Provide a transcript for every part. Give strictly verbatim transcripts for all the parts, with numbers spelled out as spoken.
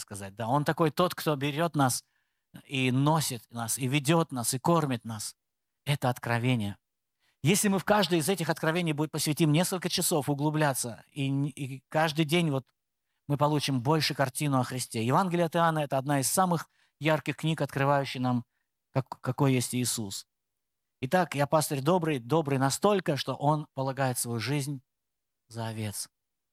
сказать. Да, Он такой тот, кто берет нас и носит нас, и ведет нас, и кормит нас. Это откровение. Если мы в каждое из этих откровений будет посвятим несколько часов углубляться, и, и каждый день вот мы получим больше картину о Христе. Евангелие от Иоанна – это одна из самых ярких книг, открывающих нам, как, какой есть Иисус. Итак, я пастырь добрый, добрый настолько, что Он полагает свою жизнь за овец.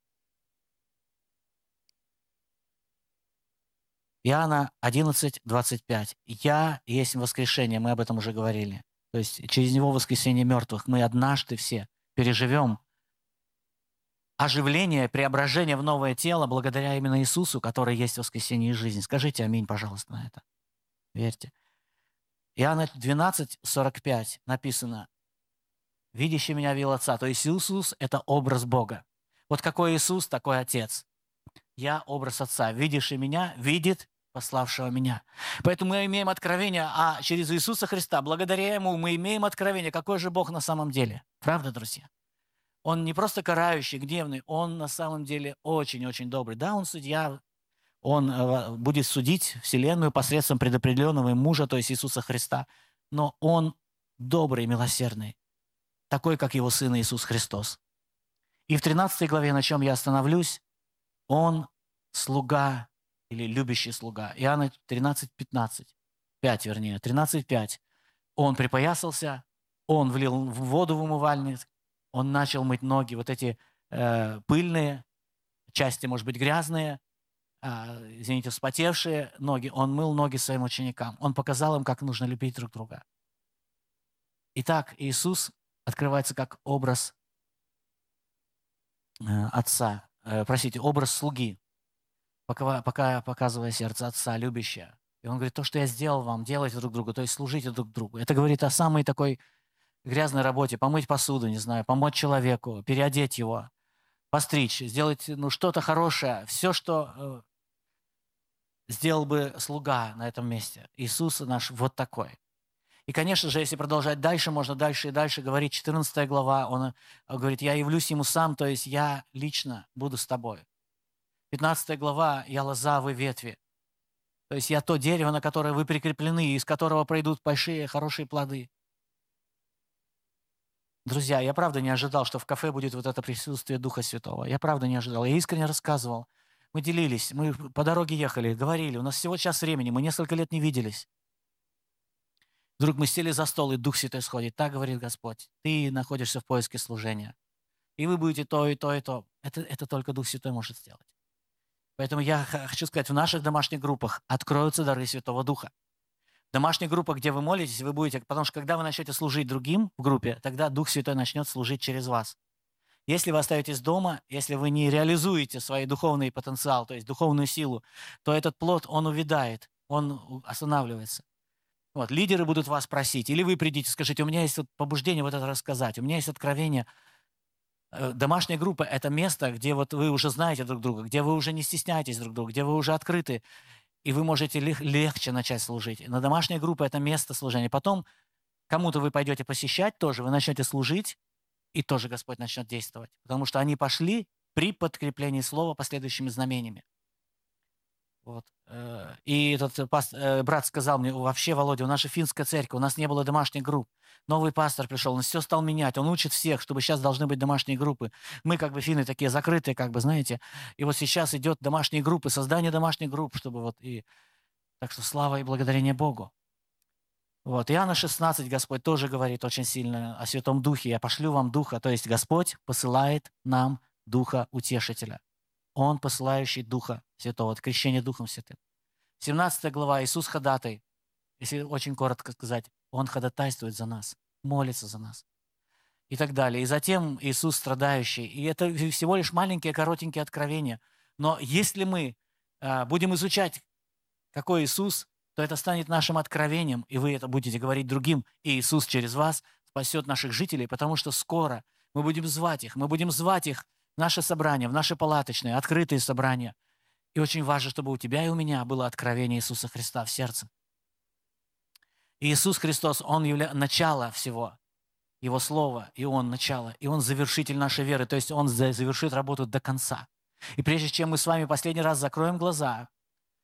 Иоанна одиннадцать, двадцать пять. «Я есть воскрешение», мы об этом уже говорили. То есть через Него воскресение мертвых. Мы однажды все переживем оживление, преображение в новое тело благодаря именно Иисусу, который есть воскресение и жизнь. Скажите аминь, пожалуйста, на это. Верьте. Иоанна двенадцать, сорок пять написано: «Видящий меня видел Отца». То есть Иисус – это образ Бога. Вот какой Иисус, такой Отец. Я образ Отца. Видящий меня видит пославшего меня. Поэтому мы имеем откровение, а через Иисуса Христа, благодаря Ему, мы имеем откровение, какой же Бог на самом деле. Правда, друзья? Он не просто карающий, гневный, Он на самом деле очень-очень добрый. Да, Он судья, Он будет судить Вселенную посредством предопределенного им мужа, то есть Иисуса Христа. Но Он добрый, милосердный, такой, как Его Сын Иисус Христос. И в тринадцатой главе, на чем я остановлюсь, Он слуга или любящий слуга. Иоанна тринадцать, пятнадцать. пять, вернее, тринадцать, пять. Он припоясался, Он влил воду в умывальник, Он начал мыть ноги, вот эти э, пыльные, части, может быть, грязные, э, извините, вспотевшие ноги. Он мыл ноги своим ученикам. Он показал им, как нужно любить друг друга. Итак, Иисус открывается как образ э, Отца, э, простите, образ слуги, пока, пока показывая сердце Отца, любящее. И Он говорит: то, что я сделал вам, делайте друг другу, то есть служите друг другу. Это говорит о самой такой грязной работе: помыть посуду, не знаю, помочь человеку, переодеть его, постричь, сделать ну, что-то хорошее, все, что э, сделал бы слуга на этом месте. Иисус наш вот такой. И, конечно же, если продолжать дальше, можно дальше и дальше говорить. четырнадцатая глава, он говорит: я явлюсь ему сам, то есть я лично буду с тобой. пятнадцатая глава, я лоза, вы ветви. То есть я то дерево, на которое вы прикреплены, из которого пройдут большие, хорошие плоды. Друзья, я правда не ожидал, что в кафе будет вот это присутствие Духа Святого. Я правда не ожидал. Я искренне рассказывал. Мы делились, мы по дороге ехали, говорили. У нас всего час времени, мы несколько лет не виделись. Вдруг мы сели за стол, и Дух Святой сходит. Так говорит Господь: ты находишься в поиске служения. И вы будете то, и то, и то. Это, это только Дух Святой может сделать. Поэтому я хочу сказать, в наших домашних группах откроются дары Святого Духа. В домашних группах, где вы молитесь, вы будете... Потому что когда вы начнете служить другим в группе, тогда Дух Святой начнет служить через вас. Если вы остаетесь дома, если вы не реализуете свой духовный потенциал, то есть духовную силу, то этот плод, он увядает, он останавливается. Вот, лидеры будут вас просить, или вы придите, скажите: у меня есть вот побуждение вот это рассказать, у меня есть откровение. Домашняя группа – это место, где вот вы уже знаете друг друга, где вы уже не стесняетесь друг друга, где вы уже открыты, и вы можете лег- легче начать служить. Но домашняя группа – это место служения. Потом кому-то вы пойдете посещать тоже, вы начнете служить, и тоже Господь начнет действовать. Потому что они пошли при подкреплении слова последующими знамениями. Вот. И этот паст... брат сказал мне: вообще, Володя, у нас же финская церковь, у нас не было домашних групп. Новый пастор пришел, он все стал менять, он учит всех, чтобы сейчас должны быть домашние группы. Мы как бы финны такие закрытые, как бы, знаете. И вот сейчас идет домашние группы, создание домашних групп, чтобы вот и... Так что слава и благодарение Богу. Вот. Иоанна шестнадцать Господь тоже говорит очень сильно о Святом Духе. Я пошлю вам Духа. То есть Господь посылает нам Духа Утешителя. Он посылающий Духа Святого, от крещения Духом Святым. семнадцатая глава, Иисус ходатай. Если очень коротко сказать, Он ходатайствует за нас, молится за нас и так далее. И затем Иисус страдающий. И это всего лишь маленькие, коротенькие откровения. Но если мы э, будем изучать, какой Иисус, то это станет нашим откровением, и вы это будете говорить другим, и Иисус через вас спасет наших жителей, потому что скоро мы будем звать их, мы будем звать их в наше собрание, в наши палаточные, открытые собрания. И очень важно, чтобы у тебя и у меня было откровение Иисуса Христа в сердце. И Иисус Христос, Он является начало всего, Его Слово, и Он начало, и Он завершитель нашей веры, то есть Он завершит работу до конца. И прежде чем мы с вами последний раз закроем глаза,